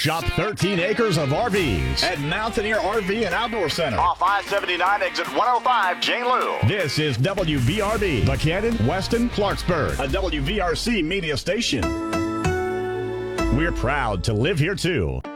Shop 13 acres of RVs at Mountaineer RV and Outdoor Center. Off I-79 exit 105, Jane Lou. This is WVRB, Buchanan, Weston, Clarksburg, a WVRC media station. We're proud to live here too.